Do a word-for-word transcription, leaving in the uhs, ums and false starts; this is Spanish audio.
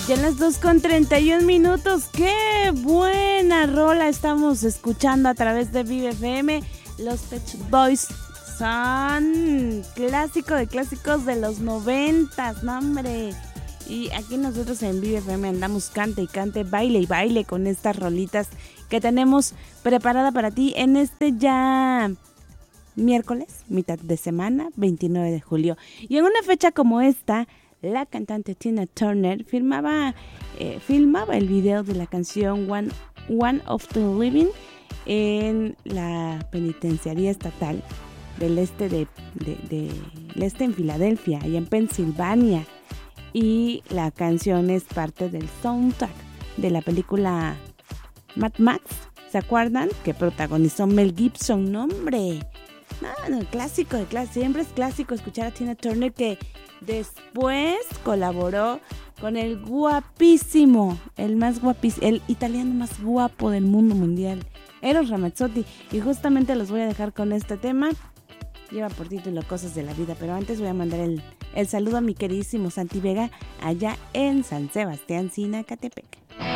Ya en las dos con treinta y un minutos. ¡Qué buena rola estamos escuchando a través de Vive F M! Los Pet Shop Boys son clásico de clásicos de los noventas, no hombre. Y aquí nosotros en Vive F M andamos cante y cante, baile y baile con estas rolitas que tenemos preparada para ti en este ya miércoles, mitad de semana, veintinueve de julio. Y en una fecha como esta, la cantante Tina Turner filmaba, eh, filmaba el video de la canción One, One of the Living en la penitenciaría estatal del este de, de, de, del este en Filadelfia y en Pensilvania. Y la canción es parte del soundtrack de la película Mad Max. ¿Se acuerdan? Que protagonizó Mel Gibson. ¡No, hombre! No, no, clásico de clásico. Siempre es clásico escuchar a Tina Turner, que después colaboró con el guapísimo, el más guapísimo, el italiano más guapo del mundo mundial, Eros Ramazzotti. Y justamente los voy a dejar con este tema. Lleva por título Cosas de la Vida, pero antes voy a mandar el, el saludo a mi queridísimo Santi Vega allá en San Sebastián, Zinacatepec.